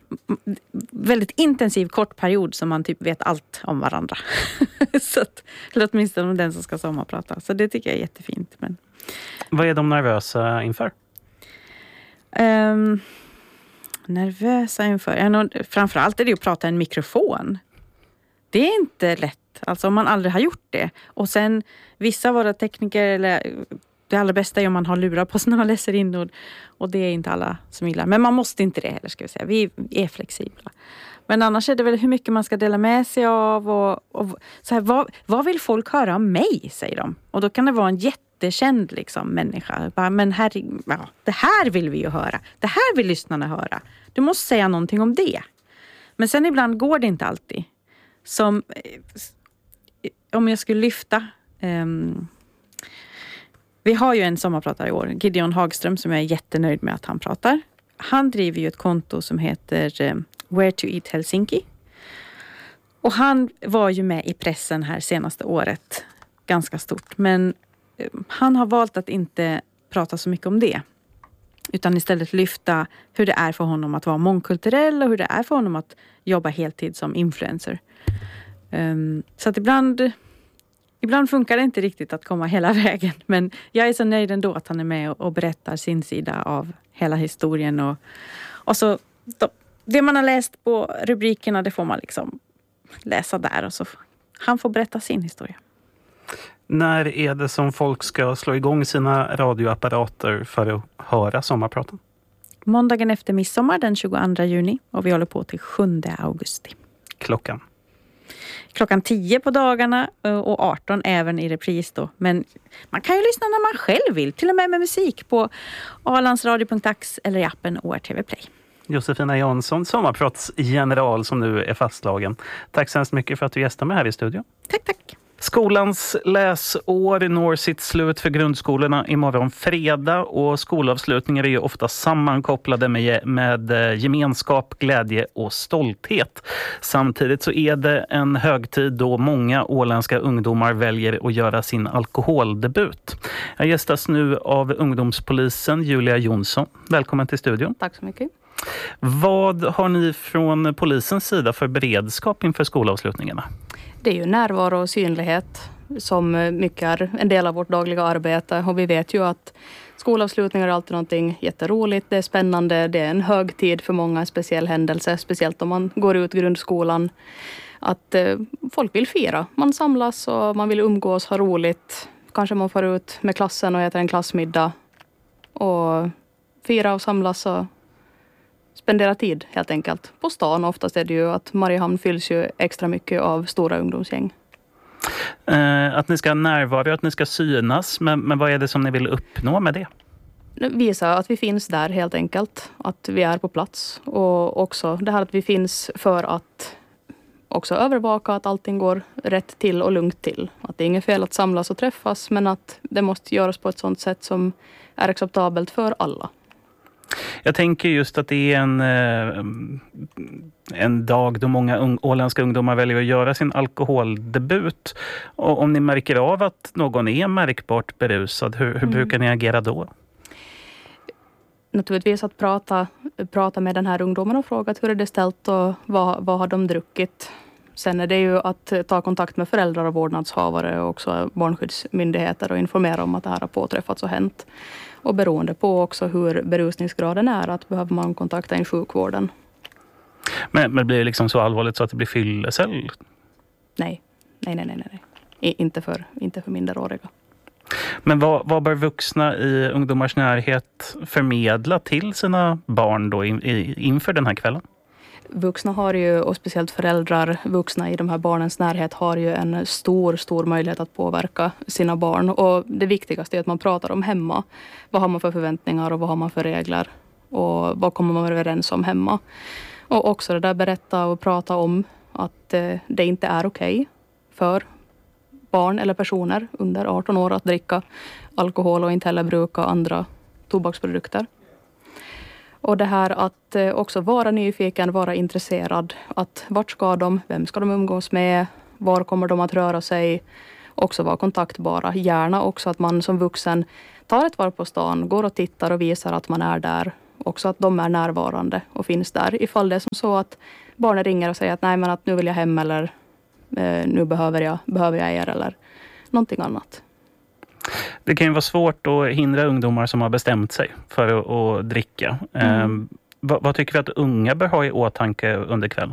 väldigt intensiv kort period som man typ vet allt om varandra. Så att, eller åtminstone om den som ska sommarprata. Så det tycker jag är jättefint. Men... Vad är de nervösa inför? Nervösa inför? Framförallt är det att prata i en mikrofon. Det är inte lätt. Alltså om man aldrig har gjort det. Och sen vissa våra tekniker, eller det allra bästa är om man har lurar på sig när man läser in. Och det är inte alla som gillar. Men man måste inte det heller, ska vi säga. Vi är flexibla. Men annars är det väl hur mycket man ska dela med sig av. Och så här, vad vill folk höra om mig, säger de. Och då kan det vara en jättekänd liksom, människa. Men det här vill vi ju höra. Det här vill lyssnarna höra. Du måste säga någonting om det. Men sen ibland går det inte alltid. Som om jag skulle lyfta... vi har ju en sommarpratare i år, Gideon Hagström, som jag är jättenöjd med att han pratar. Han driver ju ett konto som heter Where to Eat Helsinki. Och han var ju med i pressen här senaste året. Ganska stort. Men han har valt att inte prata så mycket om det. Utan istället lyfta hur det är för honom att vara mångkulturell och hur det är för honom att jobba heltid som influencer. Så att ibland funkar det inte riktigt att komma hela vägen. Men jag är så nöjd ändå att han är med och berättar sin sida av hela historien. Och så det man har läst på rubrikerna, det får man liksom läsa där. Och så han får berätta sin historia. När är det som folk ska slå igång sina radioapparater för att höra sommarpraten? Måndagen efter midsommar den 22 juni. Och vi håller på till 7 augusti. Klockan 10 på dagarna och 18 även i repris då. Men man kan ju lyssna när man själv vill. Till och med musik på alandsradio.ax eller i appen ORTV Play. Josefina Jansson, sommarpratsgeneral som nu är fastslagen. Tack så hemskt mycket för att du gästade mig här i studion. Tack. Skolans läsår når sitt slut för grundskolorna imorgon fredag och skolavslutningar är ju ofta sammankopplade med gemenskap, glädje och stolthet. Samtidigt så är det en högtid då många åländska ungdomar väljer att göra sin alkoholdebut. Jag gästas nu av ungdomspolisen Julia Jonsson. Välkommen till studion. Tack så mycket. Vad har ni från polisens sida för beredskap inför skolavslutningarna? Det är ju närvaro och synlighet som mycket är en del av vårt dagliga arbete. Och vi vet ju att skolavslutningar är alltid någonting jätteroligt. Det är spännande, det är en högtid för många, en speciell händelse. Speciellt om man går ut grundskolan. Att folk vill fira. Man samlas och man vill umgås, ha roligt. Kanske man får ut med klassen och äter en klassmiddag. Och fira och samlas och spendera tid helt enkelt. På stan oftast är det ju att Mariehamn fylls ju extra mycket av stora ungdomsgäng. Att ni ska närvara, att ni ska synas. Men vad är det som ni vill uppnå med det? Visa att vi finns där helt enkelt. Att vi är på plats. Och också det här att vi finns för att också övervaka att allting går rätt till och lugnt till. Att det är inget fel att samlas och träffas. Men att det måste göras på ett sådant sätt som är acceptabelt för alla. Jag tänker just att det är en dag då många åländska ungdomar väljer att göra sin alkoholdebut. Och om ni märker av att någon är märkbart berusad, hur brukar ni agera då? Naturligtvis att prata med den här ungdomen och fråga hur är det ställt och vad har de druckit. Sen är det ju att ta kontakt med föräldrar och vårdnadshavare och också barnskyddsmyndigheter och informera om att det här har påträffats och hänt. Och beroende på också hur berusningsgraden är att behöver man kontakta in sjukvården. Men blir det liksom så allvarligt så att det blir fyllecell? Nej. Inte för minderåriga. Men vad bör vuxna i ungdomars närhet förmedla till sina barn då inför den här kvällen? Vuxna har ju, och speciellt föräldrar, vuxna i de här barnens närhet har ju en stor möjlighet att påverka sina barn. Och det viktigaste är att man pratar om hemma. Vad har man för förväntningar och vad har man för regler? Och vad kommer man överens om hemma? Och också det där berätta och prata om att det inte är okej för barn eller personer under 18 år att dricka alkohol och inte heller bruka andra tobaksprodukter. Och det här att också vara nyfiken, vara intresserad. Att vart ska de, vem ska de umgås med, var kommer de att röra sig. Också vara kontaktbara. Gärna också att man som vuxen tar ett varv på stan, går och tittar och visar att man är där. också att de är närvarande och finns där. Ifall det är som så att barnen ringer och säger att nej, men att nu vill jag hem eller nu behöver jag er eller någonting annat. Det kan ju vara svårt att hindra ungdomar som har bestämt sig för att dricka. Vad tycker vi att unga bör ha i åtanke under kvällen?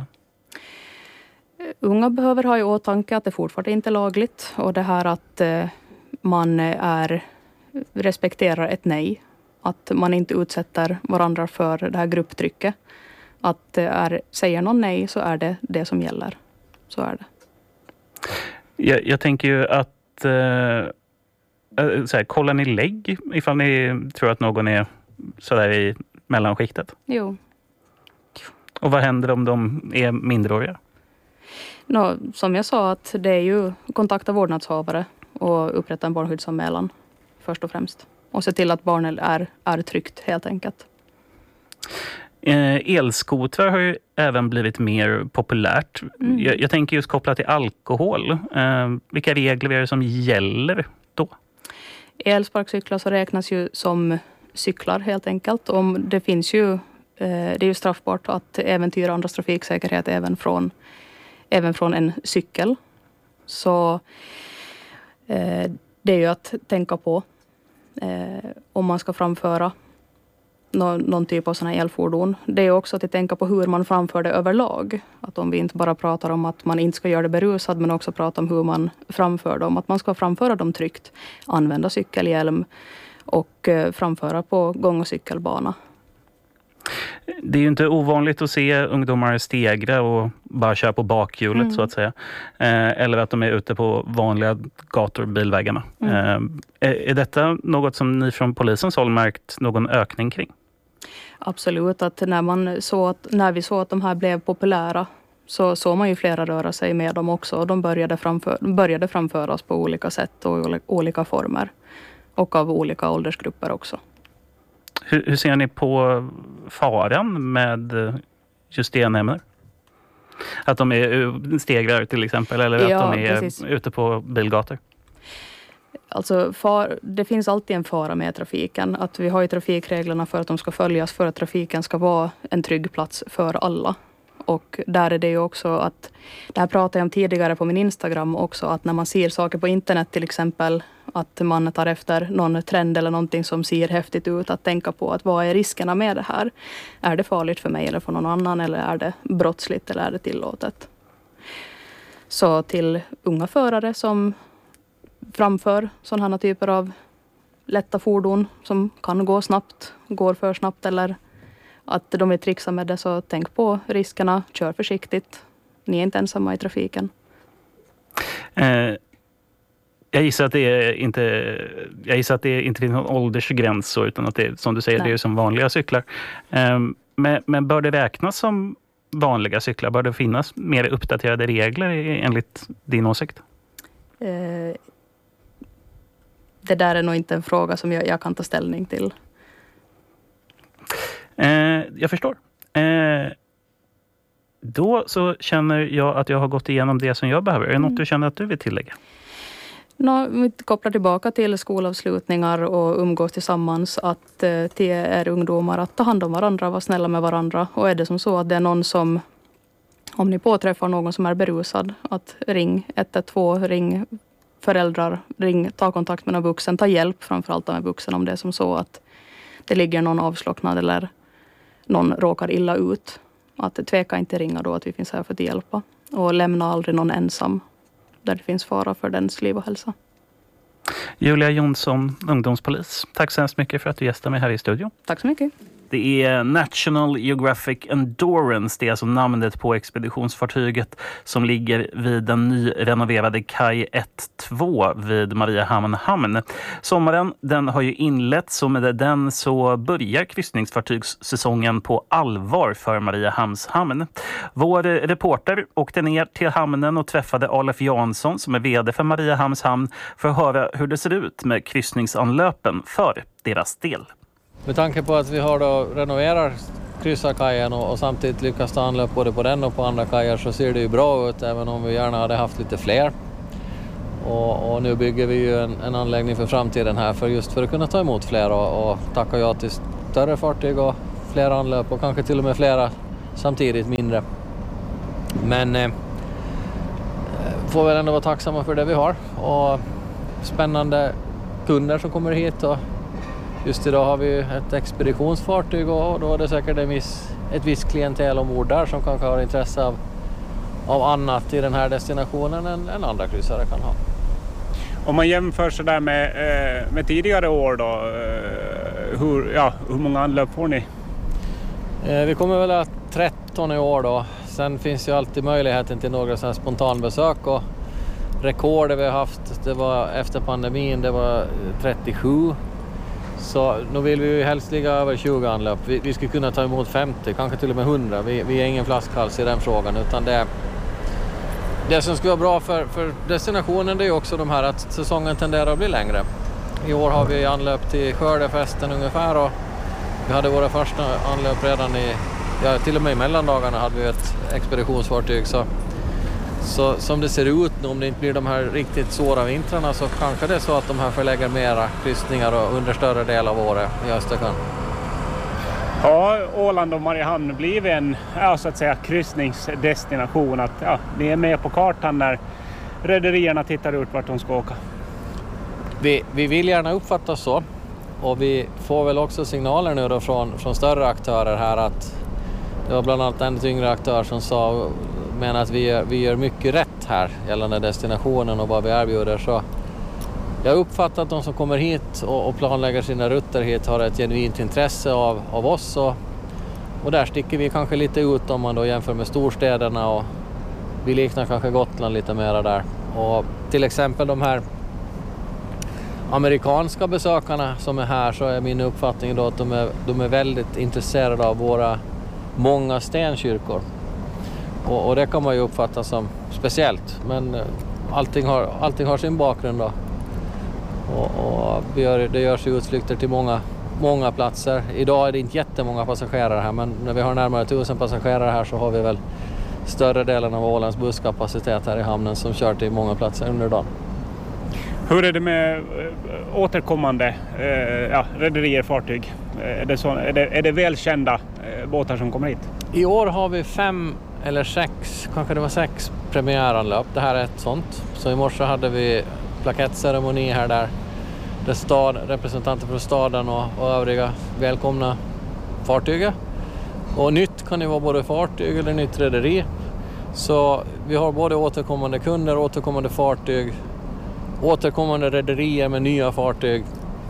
Unga behöver ha i åtanke att det fortfarande inte är lagligt. Och det här att man respekterar ett nej. Att man inte utsätter varandra för det här grupptrycket. Att säger någon nej så är det det som gäller. Så är det. Jag tänker ju att kollar ni lägg ifall ni tror att någon är sådär i mellanskiktet? Jo. Och vad händer om de är minderåriga? Som jag sa, att det är ju kontakta vårdnadshavare och upprätta en barnskyddsanmälan först och främst. Och se till att barnet är tryggt helt enkelt. Elskotrar har ju även blivit mer populärt. Jag tänker just kopplat till alkohol. Vilka regler är det som gäller då? Elsparkcyklar så räknas ju som cyklar helt enkelt. Det finns ju, det är ju straffbart att äventyra andras trafiksäkerhet även från en cykel. Så det är ju att tänka på om man ska framföra någon typ av sådana elfordon. Det är också att tänka på hur man framför det överlag. Att om vi inte bara pratar om att man inte ska göra det berusad, men också prata om hur man framför dem. Att man ska framföra dem tryggt, använda cykelhjälm och framföra på gång- och cykelbana. Det är ju inte ovanligt att se ungdomar stegra och bara köra på bakhjulet så att säga. Eller att de är ute på vanliga gator och bilvägarna. Är detta något som ni från polisens håll märkt någon ökning kring? Absolut, att när vi såg att de här blev populära så såg man ju flera röra sig med dem också. Och de började framföras på olika sätt och olika former. Och av olika åldersgrupper också. Hur ser ni på faran med just det ämnet? Att de är stegrar till exempel eller att de är precis ute på bilgator? Alltså det finns alltid en fara med trafiken. Att vi har ju trafikreglerna för att de ska följas för att trafiken ska vara en trygg plats för alla. Och där är det ju också att, det här pratade jag om tidigare på min Instagram också, att när man ser saker på internet till exempel, att man tar efter någon trend eller någonting som ser häftigt ut, att tänka på att vad är riskerna med det här? Är det farligt för mig eller för någon annan, eller är det brottsligt eller är det tillåtet? Så till unga förare som framför sådana här typer av lätta fordon som kan gå snabbt, går för snabbt eller att de vill trixa med det, så tänk på riskerna, kör försiktigt. Ni är inte ensamma i trafiken. Jag gissar att det inte finns någon åldersgräns så, utan att det, som du säger, det är som vanliga cyklar. Men bör det räknas som vanliga cyklar? Bör det finnas mer uppdaterade regler enligt din åsikt? Det där är nog inte en fråga som jag kan ta ställning till. Jag förstår. Då så känner jag att jag har gått igenom det som jag behöver. Är det något du känner att du vill tillägga? Vi kopplar tillbaka till skolavslutningar och umgås tillsammans. Att till er ungdomar att ta hand om varandra, vara snälla med varandra. Och är det som så att det är någon som, om ni påträffar någon som är berusad, att ring 112, ring föräldrar, ta kontakt med någon vuxen, ta hjälp framförallt med vuxen om det är som så att det ligger någon avslocknad eller någon råkar illa ut. Att tveka inte ringa då, att vi finns här för att hjälpa. Och lämna aldrig någon ensam där det finns fara för dens liv och hälsa. Julia Jonsson, ungdomspolis. Tack så hemskt mycket för att du gästade mig här i studion. Tack så mycket. Det är National Geographic Endurance, det är alltså namnet på expeditionsfartyget som ligger vid den nyrenoverade kaj 1-2 vid Mariehamn hamn. Sommaren den har ju inletts och med den så börjar kryssningsfartygssäsongen på allvar för Mariehamns hamn. Vår reporter åkte ner till hamnen och träffade Alef Jansson som är vd för Mariehamns hamn för att höra hur det ser ut med kryssningsanlöpen för deras del. Med tanke på att vi har då renoverat kryssarkajen och samtidigt lyckas ta anlöp både på den och på andra kajer, så ser det ju bra ut, även om vi gärna hade haft lite fler. Och nu bygger vi ju en anläggning för framtiden här för att kunna ta emot fler och tacka ja till större fartyg och flera anlöp och kanske till och med flera samtidigt mindre. Men får väl ändå vara tacksamma för det vi har och spännande kunder som kommer hit. Och just idag har vi ett expeditionsfartyg och då är det säkert ett visst klientel ombord där som kanske har intresse av annat i den här destinationen än andra kryssare kan ha. Om man jämför så där med tidigare år då, hur många anlöp får ni? Vi kommer väl att 13 i år då. Sen finns ju alltid möjligheten till några sådana spontanbesök och rekordet vi har haft, det var efter pandemin, det var 37. Så nu vill vi ju helst ligga över 20 anlöp. Vi skulle kunna ta emot 50, kanske till och med 100. Vi är ingen flaskhals i den frågan, utan det som skulle vara bra för destinationen, det är också de här att säsongen tenderar att bli längre. I år har vi anlöp till skördefesten ungefär och vi hade våra första anlöp redan till och med i mellandagarna hade vi ett expeditionsfartyg. Så som det ser ut nu, om det inte blir de här riktigt svåra vintrarna, så kanske det är så att de här förlägger mera kryssningar under större del av året i Östersjön. Ja, Åland och Mariehamn blir en så att säga kryssningsdestination. Att ni är med på kartan när rederierna tittar ut vart de ska åka. Vi vill gärna uppfattas så, och vi får väl också signaler nu då från större aktörer här att det var bland annat en yngre aktör som menar att vi gör mycket rätt här gällande destinationen och vad vi erbjuder. Så jag uppfattar att de som kommer hit och planlägger sina rutter hit har ett genuint intresse av oss. Och där sticker vi kanske lite ut om man då jämför med storstäderna, och vi liknar kanske Gotland lite mera där. Och till exempel de här amerikanska besökarna som är här, så är min uppfattning då att de är väldigt intresserade av våra många stenkyrkor. Och det kan man ju uppfatta som speciellt, men allting har sin bakgrund då. Och det görs utflykter till många platser. Idag är det inte jättemånga passagerare här, men när vi har närmare 1000 passagerare här så har vi väl större delen av Ålands busskapacitet här i hamnen som kör till många platser under dagen. Hur är det med återkommande rederier, fartyg? Är det välkända båtar som kommer hit? I år har vi 5 eller 6, kanske det var 6 premiäranlöp. Det här är ett sånt. Så i morse hade vi plakettceremoni här där representanter från staden och övriga välkomna fartyget. Och nytt kan det vara både fartyg eller nytt rederi. Så vi har både återkommande kunder, återkommande fartyg, återkommande rederier med nya fartyg.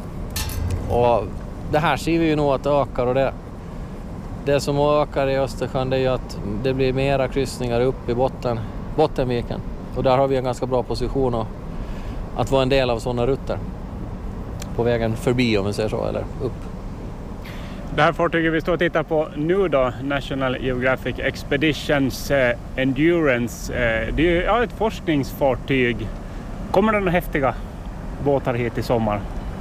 Och det här ser vi ju nog att det ökar, och det som ökar i Östersjön, det är ju att det blir mera kryssningar upp i Bottenviken. Och där har vi en ganska bra position att vara en del av sådana rutter på vägen förbi, om vi säger så, eller upp. Det här fartyget vi står och tittar på nu då, National Geographic Expeditions Endurance, det är ju ett forskningsfartyg. Kommer det några häftiga båtar hit i sommar?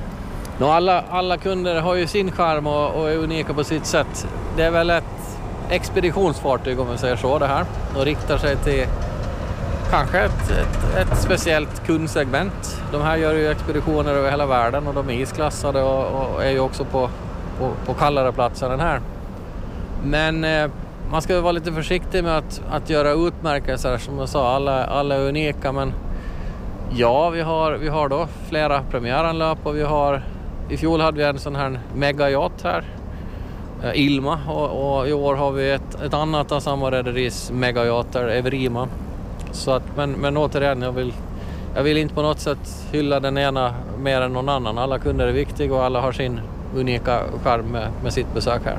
Alla kunder har ju sin charm och är unika på sitt sätt. Det är väl ett expeditionsfartyg, om man säger så, det här. Och riktar sig till kanske ett speciellt kundsegment. De här gör ju expeditioner över hela världen och de är isklassade och är ju också på kallare platser än här. Men man ska vara lite försiktig med att göra utmärkelser. Som jag sa, alla är unika, men ja, vi har då flera premiäranlöp, och i fjol hade vi en sån här megayacht här, Ilma, och i år har vi ett annat av samma rederis megayachter, Evrima. Så att, men återigen, jag vill inte på något sätt hylla den ena mer än någon annan. Alla kunder är viktiga och alla har sin unika charm med sitt besök här.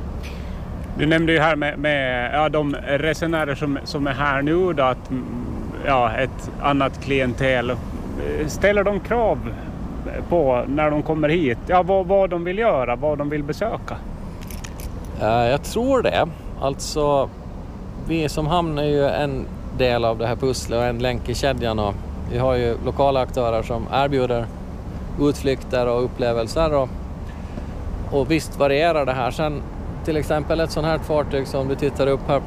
Du nämnde ju här med de resenärer som är här nu då, att ett annat klientel. Ställer de krav på när de kommer hit? Ja, vad de vill göra, vad de vill besöka? Jag tror det. Alltså, vi som hamn är ju en del av det här pusslet och en länk i kedjan. Och vi har ju lokala aktörer som erbjuder utflykter och upplevelser. Och visst varierar det här. Sen till exempel ett sånt här fartyg som du tittar upp här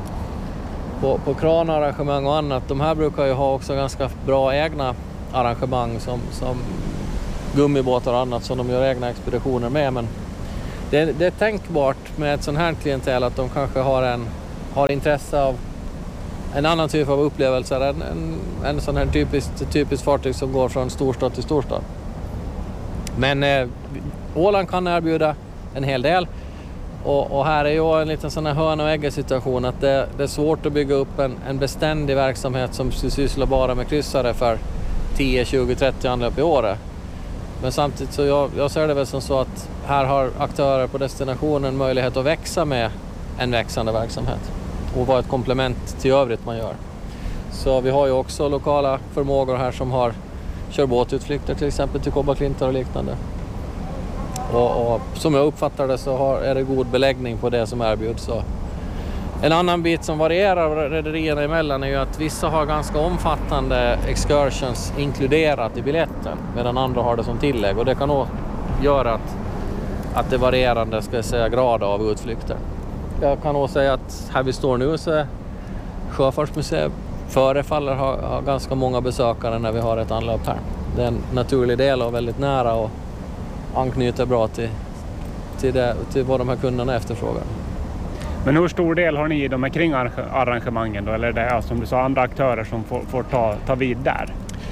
på kranarrangemang och annat. De här brukar ju ha också ganska bra egna arrangemang som gummibåtar och annat som de gör egna expeditioner med. Men det är tänkbart med ett sånt här klientel att de kanske har intresse av en annan typ av upplevelser än en sån här typiskt fartyg som går från storstad till storstad. Men Åland kan erbjuda en hel del. Och här är ju en liten sån här höna och ägg situation att det är svårt att bygga upp en beständig verksamhet som sysslar bara med kryssare för 10, 20, 30 anlöp i året. Men samtidigt så jag ser det väl som så att här har aktörer på destinationen möjlighet att växa med en växande verksamhet och vara ett komplement till övrigt man gör. Så vi har ju också lokala förmågor här som kör båtutflykter till exempel till Kobbarklintar och liknande. Och som jag uppfattar det så är det god beläggning på det som erbjuds. Så. En annan bit som varierar rederierna emellan är ju att vissa har ganska omfattande excursions inkluderat i biljetten medan andra har det som tillägg. Och det kan nog göra att det varierande grad av utflykter. Jag kan nog säga att här vi står nu så är Sjöfartsmuseet förefaller ha ganska många besökare när vi har ett anlöp här. Det är en naturlig del och väldigt nära och anknyter bra till vad de här kunderna efterfrågar. Men hur stor del har ni i de här kringarrangemangen då? Eller är det som du sa andra aktörer som får ta vid där?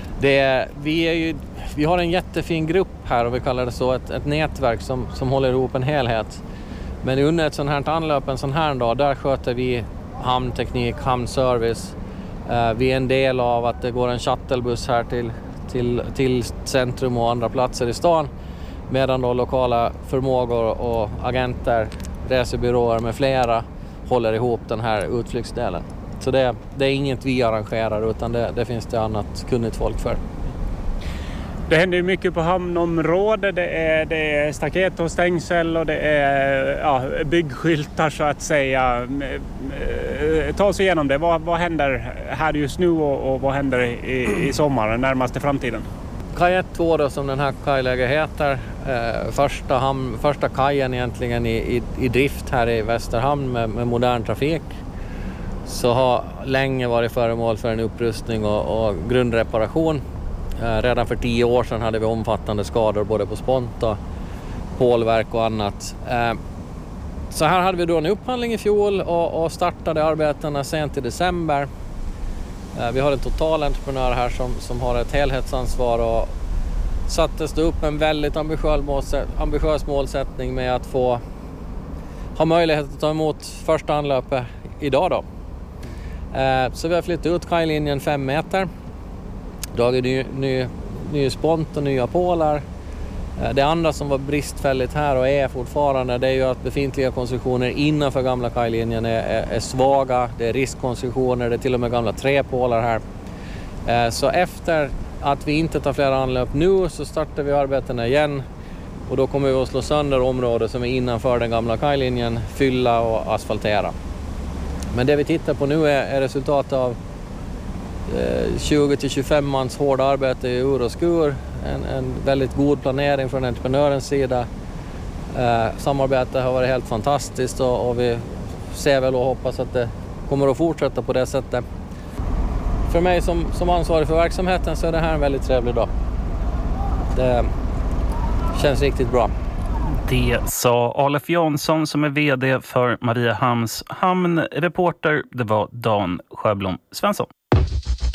Vi har en jättefin grupp här och vi kallar det så ett nätverk som håller ihop en helhet. Men under ett sånt här anlöp, en sån här dag, där sköter vi hamnteknik, hamnservice. Vi är en del av att det går en shuttlebuss här till centrum och andra platser i stan. Medan då lokala förmågor och agenter, resebyråer med flera håller ihop den här utflyktsdelen. Så det är inget vi arrangerar utan det finns det annat kunnigt folk för. Det händer ju mycket på hamnområdet. Det är staket och stängsel och det är byggskyltar så att säga. Ta oss igenom det. Vad händer här just nu och vad händer i sommaren, närmaste framtiden? Kaj 1 2 då, som den här kajläget heter. Första kajen egentligen i drift här i Västerhamn med modern trafik. Så har länge varit föremål för en upprustning och grundreparation. Redan för 10 år sedan hade vi omfattande skador både på sponta, pålverk och annat. Så här hade vi då en upphandling i fjol och startade arbetena sent i december. Vi har en totalentreprenör här som har ett helhetsansvar och sattes det upp en väldigt ambitiös målsättning med att ha möjlighet att ta emot första anlöpet idag då. Så vi har flyttat ut kajlinjen 5 meter. Dragit ny spont och nya pålar. Det andra som var bristfälligt här och är fortfarande, det är ju att befintliga konstruktioner innanför gamla kajlinjen är svaga. Det är riskkonstruktioner, det är till och med gamla träpålar här. Så efter att vi inte tar flera anlöp nu så startar vi arbetena igen. Och då kommer vi att slå sönder området som är innanför den gamla kajlinjen, fylla och asfaltera. Men det vi tittar på nu är resultatet av 20-25 mans hårda arbete i ur och skur. En väldigt god planering från entreprenörens sida. Samarbetet har varit helt fantastiskt och vi ser väl och hoppas att det kommer att fortsätta på det sättet. För mig som ansvarig för verksamheten så är det här en väldigt trevlig dag. Det känns riktigt bra. Det sa Alef Jansson som är vd för Mariehamns hamn. Reporter, det var Dan Sjöblom Svensson.